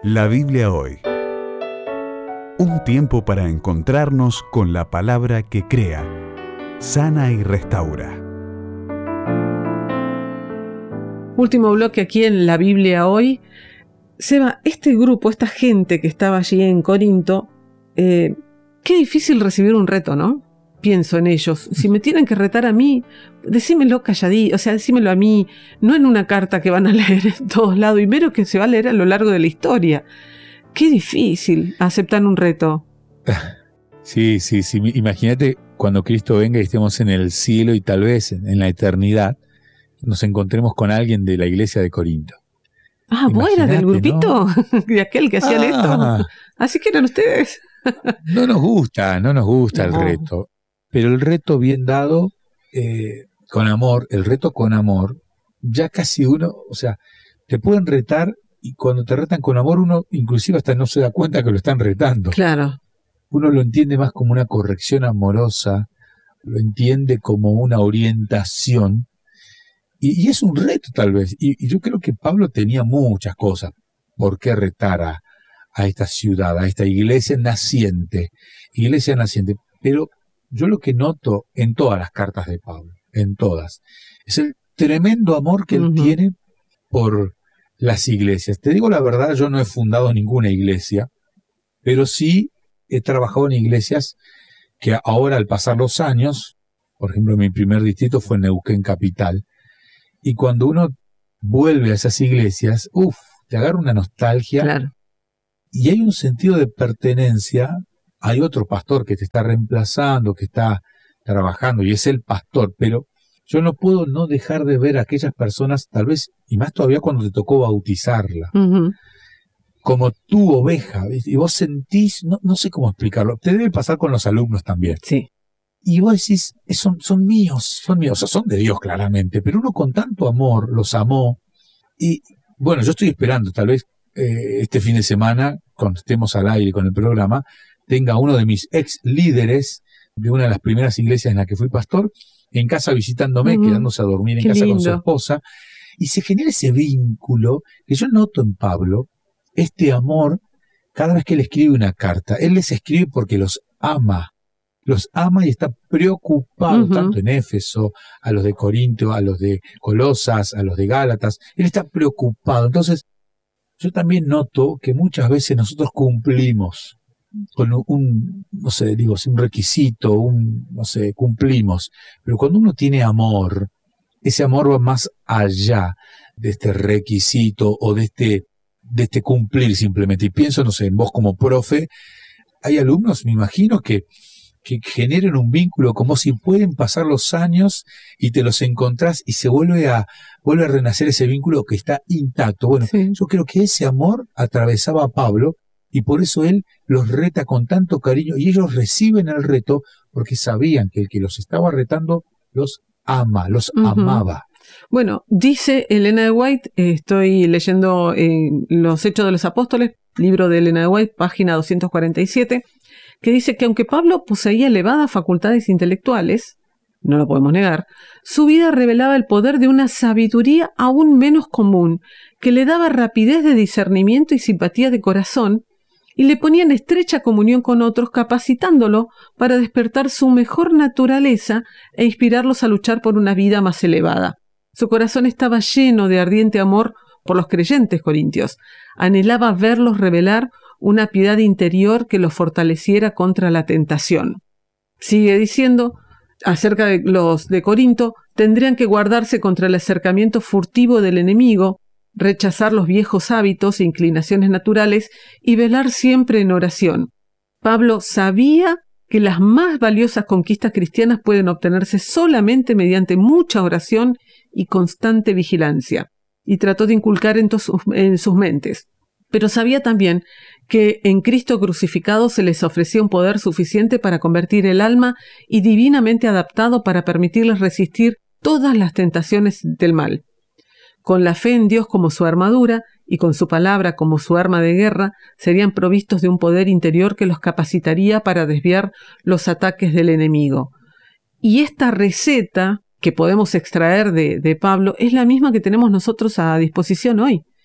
La Biblia hoy. Un tiempo para encontrarnos con la palabra que crea, sana y restaura. Último bloque aquí en La Biblia hoy. Seba, este grupo, esta gente que estaba allí en Corinto, qué difícil recibir un reto, ¿no? Pienso en ellos. Si me tienen que retar a mí, decímelo calladito, decímelo a mí, no en una carta que van a leer en todos lados, y menos que se va a leer a lo largo de la historia. Qué difícil aceptar un reto. Sí. Imagínate cuando Cristo venga y estemos en el cielo y tal vez en la eternidad nos encontremos con alguien de la iglesia de Corinto. ¿Vos eras del grupito? ¿No? De aquel que hacían esto. Así que eran ustedes. No nos gusta el reto. Pero el reto bien dado, con amor, ya casi uno, te pueden retar y cuando te retan con amor uno inclusive hasta no se da cuenta que lo están retando. Claro. Uno lo entiende más como una corrección amorosa, lo entiende como una orientación y es un reto tal vez. Y yo creo que Pablo tenía muchas cosas por qué retar a esta ciudad, a esta iglesia naciente. Pero yo lo que noto en todas las cartas de Pablo, en todas, es el tremendo amor que él tiene por las iglesias. Te digo la verdad, yo no he fundado ninguna iglesia, pero sí he trabajado en iglesias que ahora al pasar los años, por ejemplo mi primer distrito fue en Neuquén Capital, y cuando uno vuelve a esas iglesias, te agarra una nostalgia, claro. Y hay un sentido de pertenencia. Hay otro pastor que te está reemplazando, que está trabajando, y es el pastor, pero yo no puedo no dejar de ver a aquellas personas, tal vez, y más todavía cuando te tocó bautizarla, como tu oveja, y vos sentís, no sé cómo explicarlo, te debe pasar con los alumnos también. Sí. Y vos decís, son míos, son de Dios claramente, pero uno con tanto amor los amó, y bueno, yo estoy esperando, tal vez este fin de semana, cuando estemos al aire con el programa, tenga uno de mis ex líderes de una de las primeras iglesias en la que fui pastor, en casa visitándome, quedándose a dormir en casa con su esposa, y se genera ese vínculo que yo noto en Pablo, este amor, cada vez que él escribe una carta, él les escribe porque los ama y está preocupado, tanto en Éfeso, a los de Corinto, a los de Colosas, a los de Gálatas, él está preocupado. Entonces, yo también noto que muchas veces nosotros cumplimos con un requisito, cumplimos. Pero cuando uno tiene amor, ese amor va más allá de este requisito o de este cumplir simplemente. Y pienso, en vos como profe, hay alumnos, me imagino, que generen un vínculo como si pueden pasar los años y te los encontrás y se vuelve a renacer ese vínculo que está intacto. Bueno, sí. Yo creo que ese amor atravesaba a Pablo y por eso él los reta con tanto cariño y ellos reciben el reto porque sabían que el que los estaba retando los amaba. Bueno, dice Elena de White, estoy leyendo Los Hechos de los Apóstoles, libro de Elena de White, página 247, que dice que aunque Pablo poseía elevadas facultades intelectuales, no lo podemos negar, su vida revelaba el poder de una sabiduría aún menos común, que le daba rapidez de discernimiento y simpatía de corazón, y le ponía en estrecha comunión con otros, capacitándolo para despertar su mejor naturaleza e inspirarlos a luchar por una vida más elevada. Su corazón estaba lleno de ardiente amor por los creyentes corintios. Anhelaba verlos revelar una piedad interior que los fortaleciera contra la tentación. Sigue diciendo, acerca de los de Corinto, tendrían que guardarse contra el acercamiento furtivo del enemigo, rechazar los viejos hábitos e inclinaciones naturales y velar siempre en oración. Pablo sabía que las más valiosas conquistas cristianas pueden obtenerse solamente mediante mucha oración y constante vigilancia, y trató de inculcar en sus mentes. Pero sabía también que en Cristo crucificado se les ofrecía un poder suficiente para convertir el alma y divinamente adaptado para permitirles resistir todas las tentaciones del mal. Con la fe en Dios como su armadura y con su palabra como su arma de guerra, serían provistos de un poder interior que los capacitaría para desviar los ataques del enemigo. Y esta receta que podemos extraer de Pablo es la misma que tenemos nosotros a disposición hoy.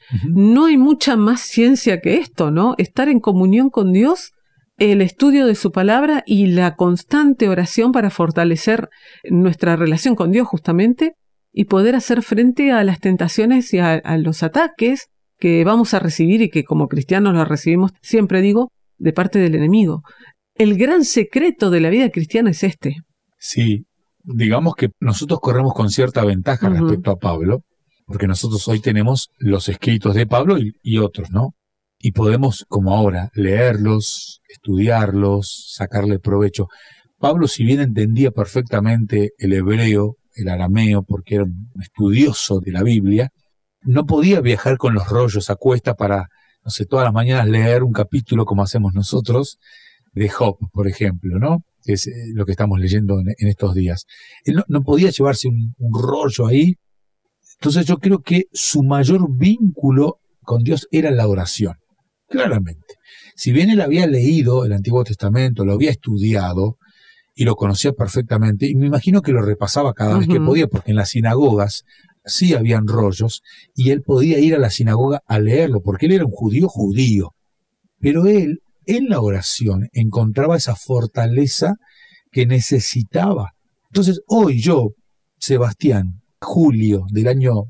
No hay mucha más ciencia que esto, ¿no? Estar en comunión con Dios, el estudio de su palabra y la constante oración para fortalecer nuestra relación con Dios justamente y poder hacer frente a las tentaciones y a los ataques que vamos a recibir y que como cristianos los recibimos, siempre digo, de parte del enemigo. El gran secreto de la vida cristiana es este. Sí, digamos que nosotros corremos con cierta ventaja respecto a Pablo, porque nosotros hoy tenemos los escritos de Pablo y otros, ¿no? Y podemos, como ahora, leerlos, estudiarlos, sacarle provecho. Pablo, si bien entendía perfectamente el hebreo, el arameo, porque era un estudioso de la Biblia, no podía viajar con los rollos a cuesta para, no sé, todas las mañanas leer un capítulo como hacemos nosotros, de Job, por ejemplo, ¿no? Que es lo que estamos leyendo en estos días. Él no podía llevarse un rollo ahí. Entonces yo creo que su mayor vínculo con Dios era la oración, claramente. Si bien él había leído el Antiguo Testamento, lo había estudiado y lo conocía perfectamente, y me imagino que lo repasaba cada vez que podía, porque en las sinagogas sí habían rollos, y él podía ir a la sinagoga a leerlo, porque él era un judío. Pero él, en la oración, encontraba esa fortaleza que necesitaba. Entonces, hoy yo, Sebastián, julio del año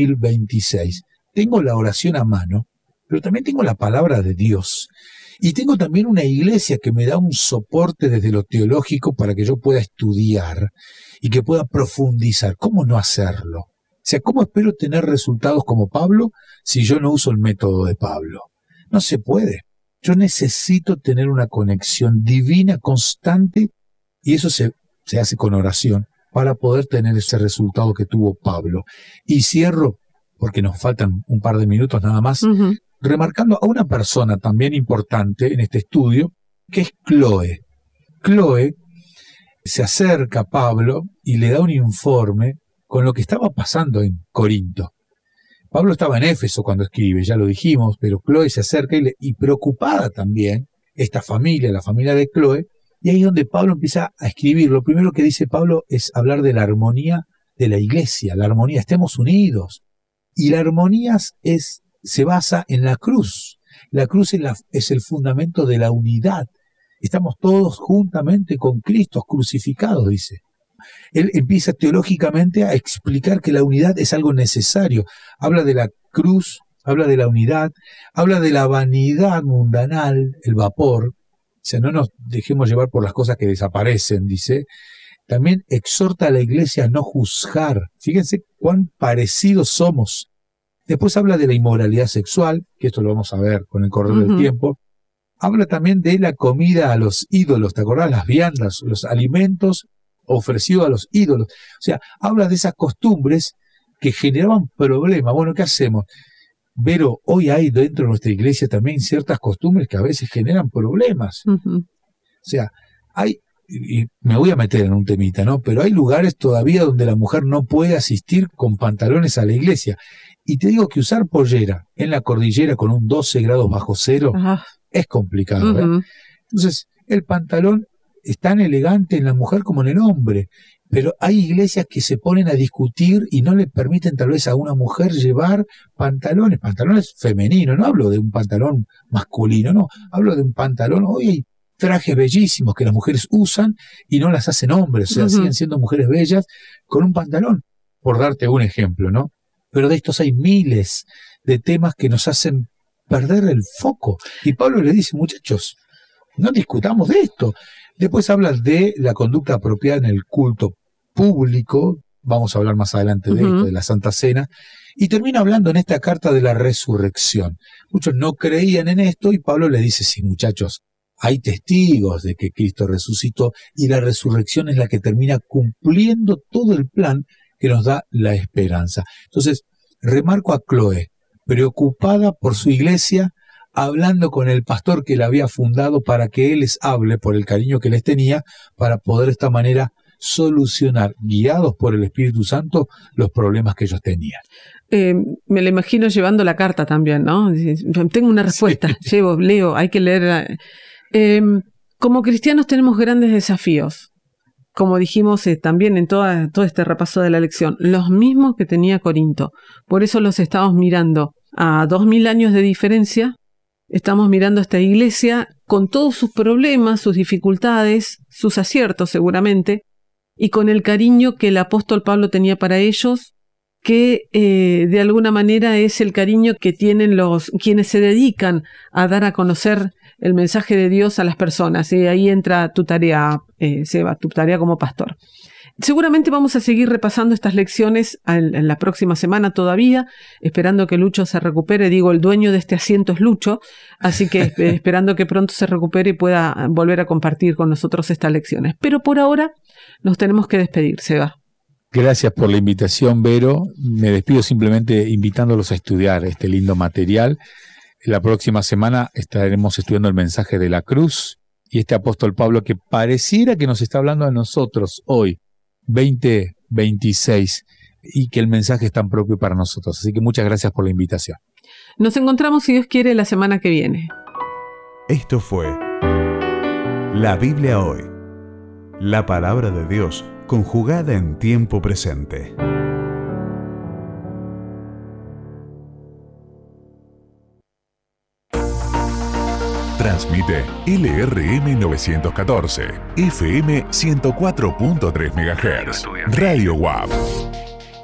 2026, tengo la oración a mano, pero también tengo la palabra de Dios. Y tengo también una iglesia que me da un soporte desde lo teológico para que yo pueda estudiar y que pueda profundizar. ¿Cómo no hacerlo? O sea, ¿cómo espero tener resultados como Pablo si yo no uso el método de Pablo? No se puede. Yo necesito tener una conexión divina constante y eso se hace con oración para poder tener ese resultado que tuvo Pablo. Y cierro, porque nos faltan un par de minutos nada más, remarcando a una persona también importante en este estudio, que es Chloe. Chloe se acerca a Pablo y le da un informe con lo que estaba pasando en Corinto. Pablo estaba en Éfeso cuando escribe, ya lo dijimos, pero Chloe se acerca y preocupada también, esta familia, la familia de Chloe, y ahí es donde Pablo empieza a escribir. Lo primero que dice Pablo es hablar de la armonía de la iglesia, la armonía, estemos unidos. Y la armonía se basa en la cruz. La cruz es el fundamento de la unidad. Estamos todos juntamente con Cristo crucificados, dice. Él empieza teológicamente a explicar que la unidad es algo necesario. Habla de la cruz, habla de la unidad, habla de la vanidad mundanal, el vapor. O sea, no nos dejemos llevar por las cosas que desaparecen, dice. También exhorta a la iglesia a no juzgar. Fíjense cuán parecidos somos. Después habla de la inmoralidad sexual, que esto lo vamos a ver con el correr del tiempo. Habla también de la comida a los ídolos, ¿te acordás? Las viandas, los alimentos ofrecidos a los ídolos. O sea, habla de esas costumbres que generaban problemas. Bueno, ¿qué hacemos? Pero hoy hay dentro de nuestra iglesia también ciertas costumbres que a veces generan problemas. O sea, y me voy a meter en un temita, ¿no? Pero hay lugares todavía donde la mujer no puede asistir con pantalones a la iglesia. Y te digo que usar pollera en la cordillera con un 12 grados bajo cero es complicado, ¿eh? Entonces, el pantalón es tan elegante en la mujer como en el hombre. Pero hay iglesias que se ponen a discutir y no le permiten tal vez a una mujer llevar pantalones femeninos. No hablo de un pantalón masculino, no. Hablo de un pantalón. Hoy hay trajes bellísimos que las mujeres usan y no las hacen hombres. O sea, siguen siendo mujeres bellas con un pantalón. Por darte un ejemplo, ¿no? Pero de estos hay miles de temas que nos hacen perder el foco. Y Pablo le dice, muchachos, no discutamos de esto. Después habla de la conducta apropiada en el culto público. Vamos a hablar más adelante de esto, de la Santa Cena. Y termina hablando en esta carta de la resurrección. Muchos no creían en esto y Pablo le dice, sí, muchachos, hay testigos de que Cristo resucitó y la resurrección es la que termina cumpliendo todo el plan que nos da la esperanza. Entonces, remarco a Chloe, preocupada por su iglesia, hablando con el pastor que la había fundado para que él les hable por el cariño que les tenía, para poder de esta manera solucionar, guiados por el Espíritu Santo, los problemas que ellos tenían. Me lo imagino llevando la carta también, ¿no? Tengo una respuesta, sí. Leo, hay que leer. Como cristianos tenemos grandes desafíos. Como dijimos también en todo este repaso de la lección, los mismos que tenía Corinto. Por eso los estamos mirando a 2000 años de diferencia, estamos mirando a esta iglesia con todos sus problemas, sus dificultades, sus aciertos seguramente, y con el cariño que el apóstol Pablo tenía para ellos, que de alguna manera es el cariño que tienen quienes se dedican a dar a conocer el mensaje de Dios a las personas. Y ahí entra tu tarea, Seba, tu tarea como pastor. Seguramente vamos a seguir repasando estas lecciones en la próxima semana todavía, esperando que Lucho se recupere. Digo, el dueño de este asiento es Lucho, así que esperando que pronto se recupere y pueda volver a compartir con nosotros estas lecciones. Pero por ahora nos tenemos que despedir, Seba. Gracias por la invitación, Vero. Me despido simplemente invitándolos a estudiar este lindo material. La próxima semana estaremos estudiando el mensaje de la cruz y este apóstol Pablo que pareciera que nos está hablando a nosotros hoy, 2026, y que el mensaje es tan propio para nosotros. Así que muchas gracias por la invitación. Nos encontramos, si Dios quiere, la semana que viene. Esto fue La Biblia Hoy, la palabra de Dios conjugada en tiempo presente. Transmite LRM 914, FM 104.3 MHz, Radio WAP.